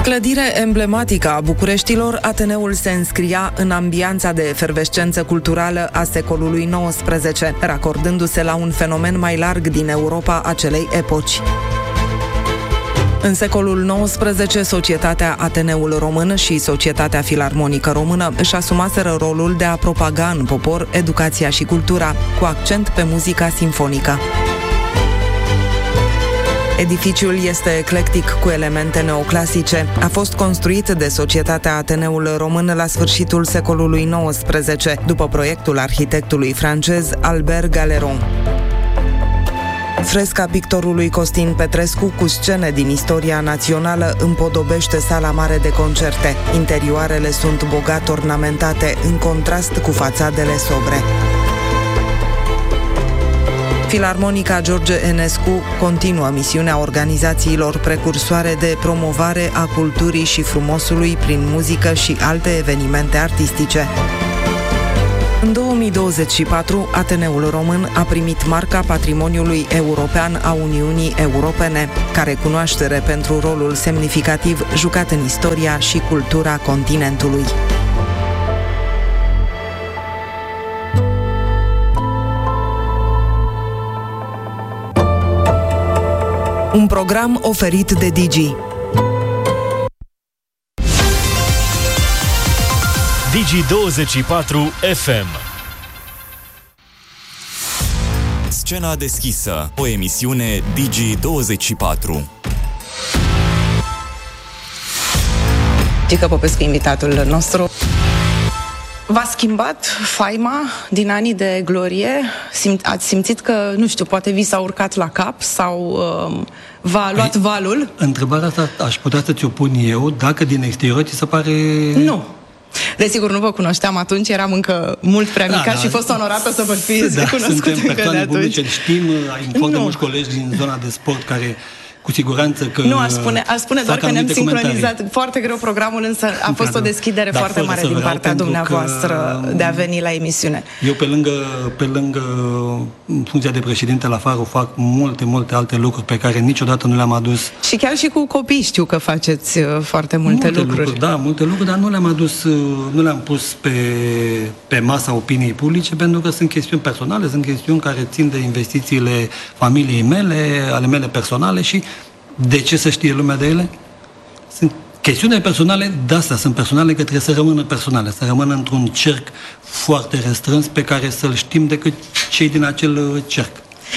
Clădire emblematică a bucureștilor, Ateneul se înscria în ambianța de efervescență culturală a secolului XIX, racordându-se la un fenomen mai larg din Europa acelei epoci. În secolul XIX, Societatea Ateneul Român și Societatea Filarmonică Română își asumaseră rolul de a propaga în popor educația și cultura, cu accent pe muzica simfonică. Edificiul este eclectic cu elemente neoclasice. A fost construit de Societatea Ateneul Român la sfârșitul secolului XIX, după proiectul arhitectului francez Albert Galeron. Fresca pictorului Costin Petrescu, cu scene din istoria națională, împodobește sala mare de concerte. Interioarele sunt bogat ornamentate, în contrast cu fațadele sobre. Filarmonica George Enescu continuă misiunea organizațiilor precursoare de promovare a culturii și frumosului prin muzică și alte evenimente artistice. În 2024, Ateneul Român a primit marca Patrimoniului European a Uniunii Europene, ca recunoaștere pentru rolul semnificativ jucat în istoria și cultura continentului. Un program oferit de Digi. Digi24 FM. Scena deschisă, o emisiune Digi24. Gică Popescu, invitatul nostru. V-a schimbat faima din anii de glorie? Ați simțit că, nu știu, poate vi s-a urcat la cap sau v-a luat valul? Întrebarea asta aș putea să ți-o pun eu, dacă din exterior ți se pare... Nu. Desigur, nu vă cunoșteam atunci, eram încă mult prea mică și fost onorată să vă fiți cunoscut încă de atunci. Publice, știm, ai foarte mulți colegi din zona de sport care... Cu siguranță că... Nu, aș spune doar că ne-am sincronizat foarte greu programul, însă a fost o deschidere foarte mare din partea dumneavoastră de a veni la emisiune. Eu, pe lângă funcția de președinte la Faro, fac multe alte lucruri pe care niciodată nu le-am adus. Și chiar și cu copii știu că faceți foarte multe lucruri. Da, multe lucruri, dar nu le-am adus, nu le-am pus pe masa opiniei publice, pentru că sunt chestiuni personale, sunt chestiuni care țin de investițiile familiei mele, ale mele personale și de ce să știe lumea de ele? Sunt chestiuni personale, de asta sunt personale, că trebuie să rămână personale, să rămână într-un cerc foarte restrâns pe care să-l știm decât cei din acel cerc.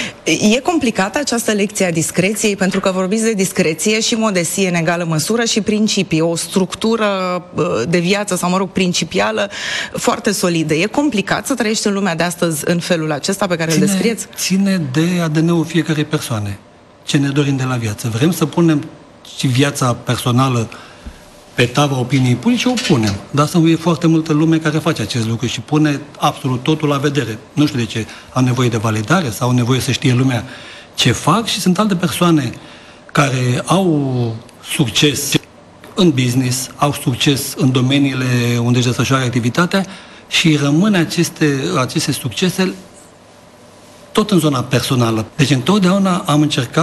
E complicată această lecție a discreției, pentru că vorbiți de discreție și modestie în egală măsură și principii, o structură de viață sau, mă rog, principială foarte solidă. E complicat să trăiești în lumea de astăzi în felul acesta pe care îl descrieți? Ține de ADN-ul fiecarei persoane. Ce ne dorim de la viață. Vrem să punem și viața personală pe tava opiniei publice, o punem. Dar să e foarte multă lume care face acest lucru și pune absolut totul la vedere. Nu știu de ce. Au nevoie de validare sau au nevoie să știe lumea ce fac și sunt alte persoane care au succes în business, au succes în domeniile unde își desfășoară activitatea și rămân aceste succese tot în zona personală. Deci întotdeauna am încercat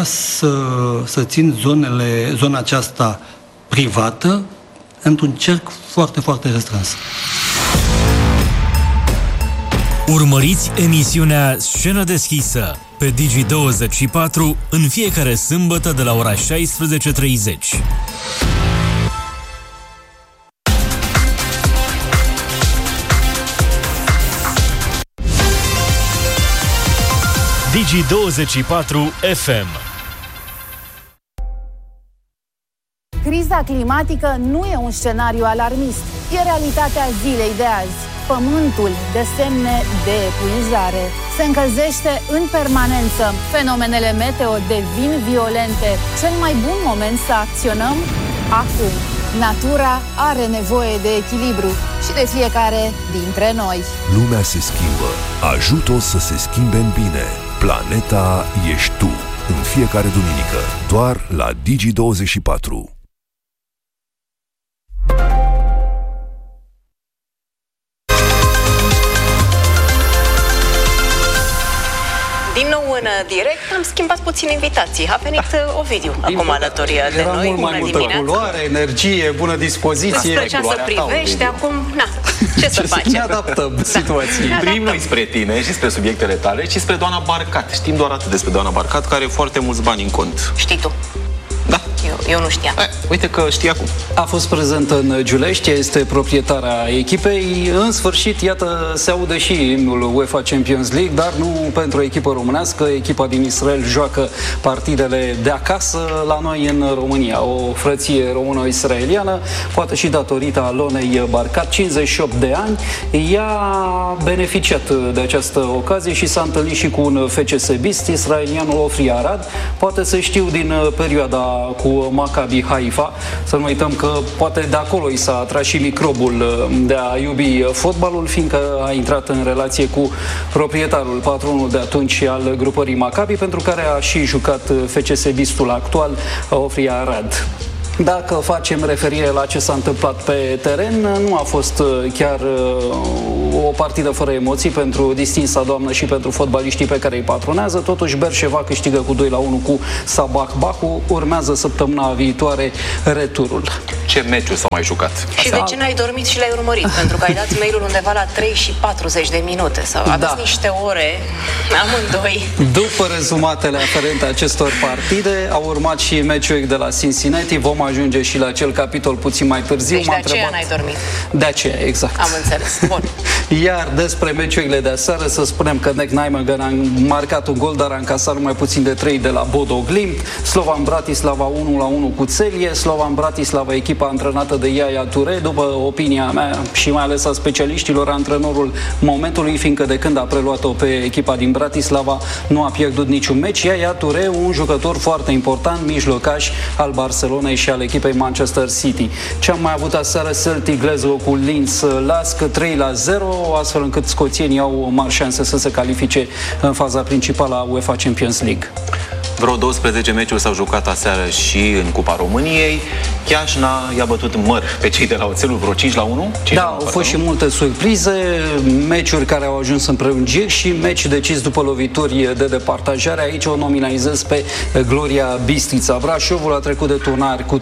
să țin zona aceasta privată într-un cerc foarte, foarte restrâns. Urmăriți emisiunea Scenă deschisă pe Digi24 în fiecare sâmbătă de la ora 16:30. Digi24 FM. Criza climatică nu e un scenariu alarmist, e realitatea zilei de azi. Pământul de semne de epuizare se încălzește în permanență. Fenomenele meteo devin violente. Cel mai bun moment să acționăm acum. Natura are nevoie de echilibru și de fiecare dintre noi. Lumea se schimbă. Ajută-o să se schimbe în bine. Planeta ești tu. În fiecare duminică, doar la Digi24. Din nou în direct, am schimbat puțin invitații. A venit Ovidiu acum alături de noi. Era mult mai multă culoare, energie, bună dispoziție. Îți plăcea să privești, acum, na, ce să facem? Ne adaptăm situației. Privim noi spre tine și spre subiectele tale și spre doamna Barcat. Știm doar atât despre doamna Barcat, care are foarte mulți bani în cont. Știi tu? Da. Eu nu știam. Uite că știi acum. A fost prezentă în Giulești, este proprietarea echipei. În sfârșit, iată, se aude și imnul UEFA Champions League, dar nu pentru o echipă românească. Echipa din Israel joacă partidele de acasă la noi în România. O frăție româno-israeliană, poate și datorită Alonei Barcat, 58 de ani. Ea a beneficiat de această ocazie și s-a întâlnit și cu un FCSB-ist, israelianul Ofri Arad. Poate să știu din perioada cu Maccabi Haifa, să nu uităm că poate de acolo i s-a atras și microbul de a iubi fotbalul, fiindcă a intrat în relație cu proprietarul, patronul de atunci al grupării Maccabi, pentru care a și jucat FCSB-istul actual, Ofri Arad. Dacă facem referire la ce s-a întâmplat pe teren, nu a fost chiar o partidă fără emoții pentru distinsa doamnă și pentru fotbaliștii pe care îi patronează. Totuși, Berșeva câștigă cu 2-1 cu Sabah Baku. Urmează săptămâna viitoare returul. Ce meciuri s-au mai jucat? Și de ce n-ai dormit și l-ai urmărit? Pentru că ai dat mail-ul undeva la 3 și 40 de minute. Sau aveți niște ore amândoi. După rezumatele aferente acestor partide, au urmat și meciuri de la Cincinnati. Vom ajunge și la acel capitol puțin mai târziu. Deci de aceea n-ai dormit. De aceea, exact. Am înțeles. Bun. Iar despre meciurile de aseară, să spunem că Nek Nijmegen a marcat un gol, dar a încasat numai puțin de 3 de la Bodo Glimt. Slovan Bratislava 1-1 cu Celie. Slovan Bratislava, echipa antrenată de Yaya Touré, după opinia mea și mai ales a specialiștilor, antrenorul momentului, fiindcă de când a preluat-o pe echipa din Bratislava nu a pierdut niciun meci. Yaya Touré, un jucător foarte important, mijlocaș al Barcelonei și al echipei Manchester City. Ce am mai avut aseară? Celtic Glasgow cu Linz Lask 3-0, astfel încât scoțienii au mari șanse să se califice în faza principală a UEFA Champions League. Vreo 12 meciuri s-au jucat aseară și în Cupa României. Chiajna i-a bătut măr pe cei de la Oțelul, vreo 5-1. Da, au fost și multe surprize, meciuri care au ajuns în prelungiri și meci decis după lovituri de departajare. Aici o nominalizez pe Gloria Bistrița. Brașovul a trecut de turnari cu 3-2,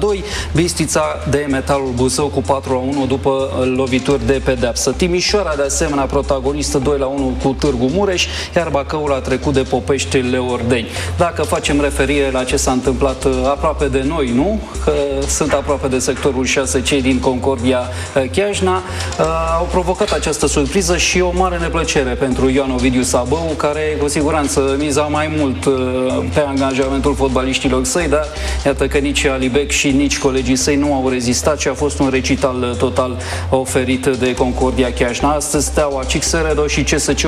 Bistrița de Metalul Buzău cu 4-1 după lovituri de pedeapsă. Timișoara, de asemenea, protagonistă 2-1 cu Târgu Mureș, iar Bacăul a trecut de Popești Leordeni. Dacă facem referire la ce s-a întâmplat aproape de noi, nu? Că sunt aproape de sectorul 6, cei din Concordia Chiajna, au provocat această surpriză și o mare neplăcere pentru Ioan Ovidiu Sabău, care cu siguranță miza mai mult pe angajamentul fotbaliștilor săi, dar iată că nici Alibec și nici colegii săi nu au rezistat și a fost un recital total oferit de Concordia Chiajna. Astăzi Steaua, Cixeredo și CSC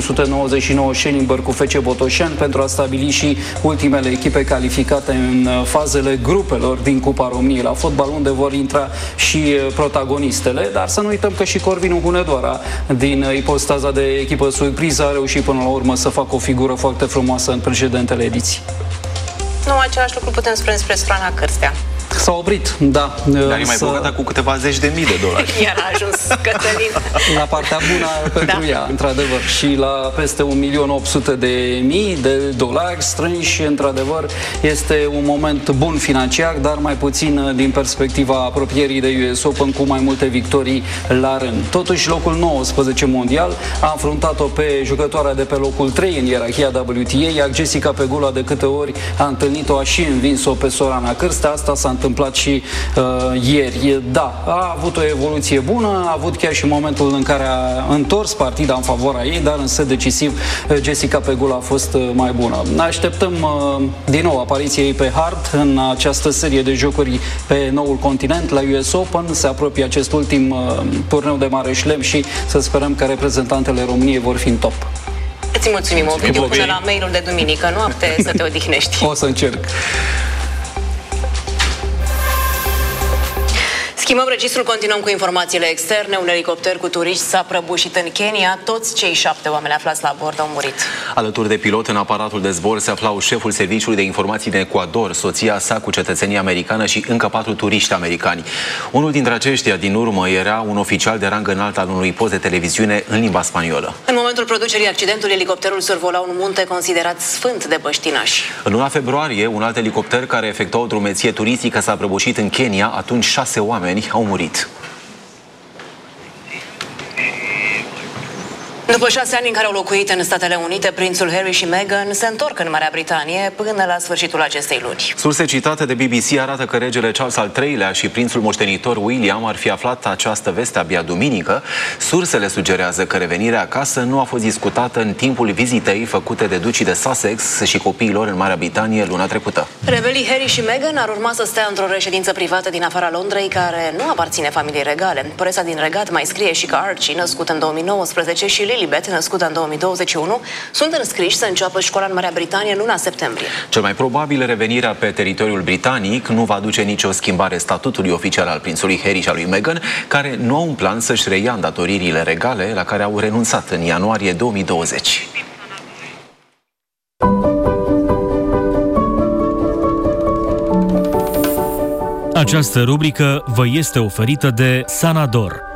1599 Schellenberg cu FC Botoșani pentru a stabili și ultimele echipe calificate în fazele grupelor din Cupa României la fotbal, unde vor intra și protagonistele, dar să nu uităm că și Corvinul Hunedoara, din ipostaza de echipă surpriză, a reușit până la urmă să facă o figură foarte frumoasă în precedentele ediții. Nu, același lucru putem spune despre Strana Cârstea. S-a oprit, da. Dar e mai bogată cu câteva zeci de mii de dolari. Iar a ajuns Cătălin. La partea bună pentru ea, într-adevăr. Și la peste 1.800.000 de dolari strânși, într-adevăr, este un moment bun financiar, dar mai puțin din perspectiva apropierii de US Open, cu mai multe victorii la rând. Totuși, locul 19 mondial a înfruntat-o pe jucătoarea de pe locul 3 în ierarhia WTA, iar Jessica Pegula, de câte ori a întâlnit-o, a și învins-o pe Sorana Cârstea. Asta s-a întâmplat și ieri. Da, a avut o evoluție bună, a avut chiar și momentul în care a întors partida în favoarea ei, dar în set decisiv Jessica Pegula a fost mai bună. Așteptăm din nou apariția ei pe hard în această serie de jocuri pe noul continent, la US Open. Se apropie acest ultim turneu de mare șlem și să sperăm că reprezentantele României vor fi în top. Îți mulțumim, Ovidiu, până la mailul de duminică noapte să te odihnești. O să încerc. Schimbăm registrul, continuăm cu informațiile externe. Un elicopter cu turiști s-a prăbușit în Kenya. Toți cei 7 oameni aflați la bord au murit. Alături de pilot în aparatul de zbor se aflau șeful Serviciului de Informații din Ecuador, soția sa cu cetățenie americană și încă 4 turiști americani. Unul dintre aceștia din urmă era un oficial de rang înalt al unui post de televiziune în limba spaniolă. În momentul producerii accidentului, elicopterul survola un munte considerat sfânt de băștinași. În luna februarie, un alt elicopter care efectua o drumeție turistică s-a prăbușit în Kenya. Atunci 6 oameni au murit. După 6 ani în care au locuit în Statele Unite, prințul Harry și Meghan se întorc în Marea Britanie până la sfârșitul acestei luni. Surse citate de BBC arată că regele Charles al III-lea și prințul moștenitor William ar fi aflat această veste abia duminică. Sursele sugerează că revenirea acasă nu a fost discutată în timpul vizitei făcute de ducii de Sussex și copiii lor în Marea Britanie luna trecută. Rebelii Harry și Meghan ar urma să stea într-o reședință privată din afara Londrei, care nu aparține familiei regale. Presa din Regat mai scrie și că Archie, născut în 2019, și Lilibet, născută în 2021, sunt înscriși să înceapă școala în Marea Britanie în luna septembrie. Cel mai probabil, revenirea pe teritoriul britanic nu va aduce nicio schimbare statutului oficial al prințului Harry și al lui Meghan, care nu au un plan să-și reia îndatoririle regale la care au renunțat în ianuarie 2020. Această rubrică vă este oferită de Sanador.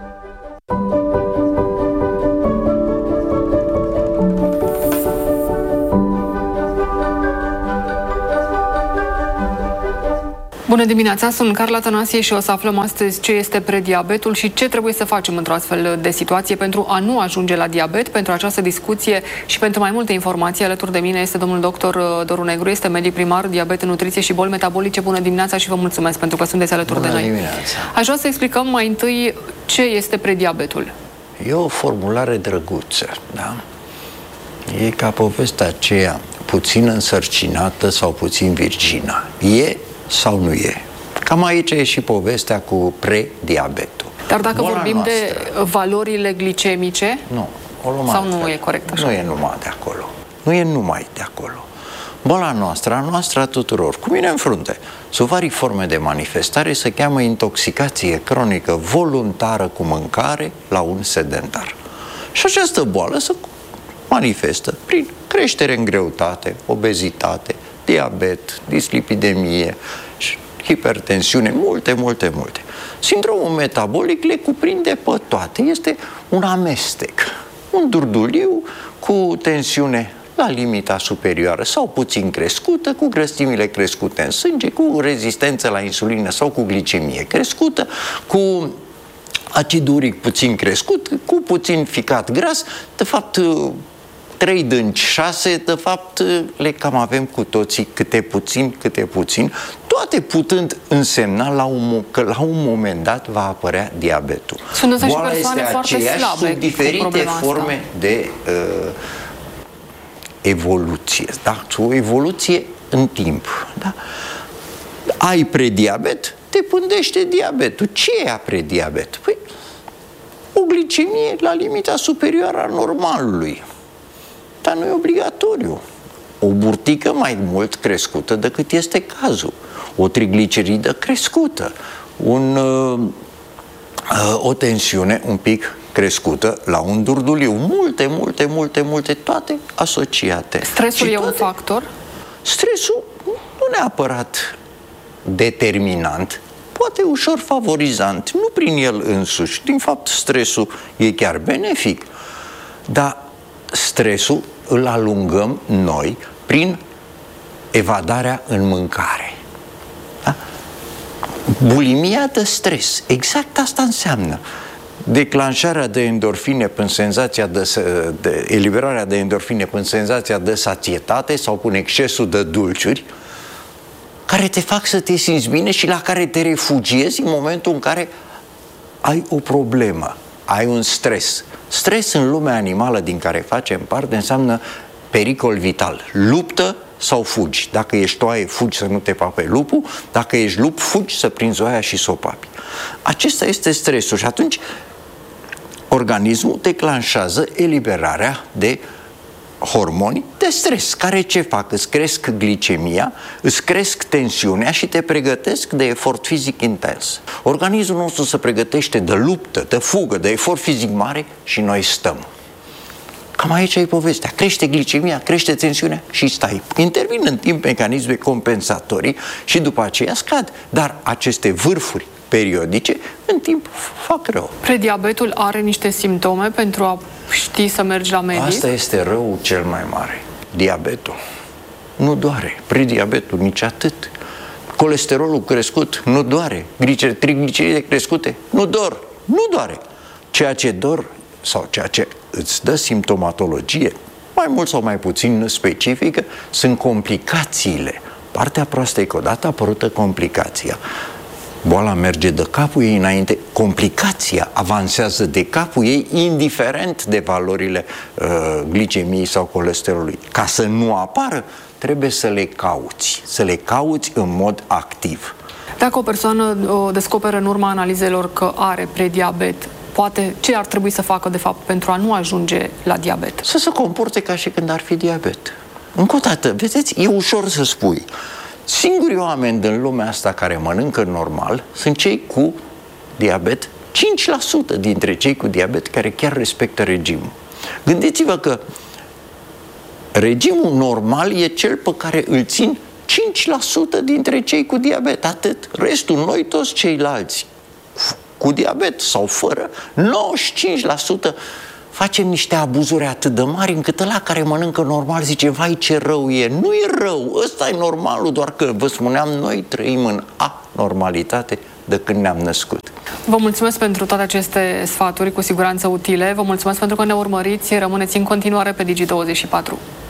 Bună dimineața, sunt Carla Tănasie și o să aflăm astăzi ce este prediabetul și ce trebuie să facem într-o astfel de situație pentru a nu ajunge la diabet. Pentru această discuție și pentru mai multe informații, alături de mine este domnul doctor Doru Negru, este medic primar, diabet, nutriție și boli metabolice. Bună dimineața și vă mulțumesc pentru că sunteți alături de noi. Dimineața. Aș vrea să explicăm mai întâi ce este prediabetul. E o formulare drăguță, da? E ca povestea aceea, puțin însărcinată sau puțin virgină. E sau nu e? Cam aici e și povestea cu prediabetul. Dar dacă vorbim de valorile glicemice, nu, o luăm sau altfel. nu e corect așa? Nu e numai de acolo. Nu e numai de acolo. Boala noastră, a noastră a tuturor, cu mine în frunte, sub vari forme de manifestare, se cheamă intoxicație cronică voluntară cu mâncare la un sedentar. Și această boală se manifestă prin creștere în greutate, obezitate, diabet, dislipidemie, hipertensiune, multe. Sindromul metabolic le cuprinde pe toate. Este un amestec, un durduliu cu tensiune la limita superioară sau puțin crescută, cu grăsimile crescute în sânge, cu rezistență la insulină sau cu glicemie crescută, cu acid uric puțin crescut, cu puțin ficat gras, de fapt 3 dânci, 6, de fapt le cam avem cu toții câte puțin, toate putând însemna că la un moment dat va apărea diabetul. Sunt însă și persoane foarte slabe sub diferite forme de evoluție, da? O evoluție în timp, da? Ai prediabet, te pândește diabetul. Ce e prediabet? Păi, o glicemie la limita superioară a normalului. Dar nu e obligatoriu. O burtică mai mult crescută decât este cazul. O trigliceridă crescută. O tensiune un pic crescută la un durduliu. Multe, toate asociate. Stresul e un factor? Stresul nu neapărat determinant, poate ușor favorizant, nu prin el însuși. Din fapt, stresul e chiar benefic. Dar stresul îl alungăm noi prin evadarea în mâncare. Da? Bulimia de stres, exact asta înseamnă. Declanșarea de endorfine prin senzația de eliberarea de endorfine prin senzația de sațietate sau prin excesul de dulciuri, care te fac să te simți bine și la care te refugiezi în momentul în care ai o problemă, ai un stres. Stres în lumea animală din care facem parte înseamnă pericol vital. Luptă sau fugi. Dacă ești oaie, fugi să nu te pape lupul. Dacă ești lup, fugi să prinzi oaia și să o papi. Acesta este stresul și atunci organismul declanșează eliberarea de hormoni de stres, care ce fac? Îți cresc glicemia, îți cresc tensiunea și te pregătesc de efort fizic intens. Organismul nostru se pregătește de luptă, de fugă, de efort fizic mare și noi stăm. Cam aici e povestea. Crește glicemia, crește tensiunea și stai. Intervin în timp mecanisme compensatorii și după aceea scad. Dar aceste vârfuri periodice în timp fac rău. Prediabetul are niște simptome pentru a ști să mergi la medic? Asta este răul cel mai mare. Diabetul nu doare. Prediabetul nici atât. Colesterolul crescut nu doare. Trigliceride crescute nu doare. Ceea ce dor sau ceea ce îți dă simptomatologie, mai mult sau mai puțin specifică, sunt complicațiile. Partea proastă e că odată apărută complicația. Boala merge de capul ei înainte, complicația avansează de capul ei, indiferent de valorile glicemiei sau colesterolului. Ca să nu apară, trebuie să le cauți în mod activ. Dacă o persoană descoperă în urma analizelor că are prediabet, poate ce ar trebui să facă de fapt pentru a nu ajunge la diabet? Să se comporte ca și când ar fi diabet. Încă o dată, vedeți, e ușor să spui. Singurii oameni din lumea asta care mănâncă normal sunt cei cu diabet, 5% dintre cei cu diabet care chiar respectă regimul. Gândiți-vă că regimul normal e cel pe care îl țin 5% dintre cei cu diabet, atât. Restul, noi toți ceilalți cu diabet sau fără, 95% facem niște abuzuri atât de mari încât ăla care mănâncă normal zice, vai ce rău e. Nu e rău, ăsta e normalul, doar că vă spuneam, noi trăim în anormalitate de când ne-am născut. Vă mulțumesc pentru toate aceste sfaturi, cu siguranță utile. Vă mulțumesc pentru că ne urmăriți. Rămâneți în continuare pe Digi24.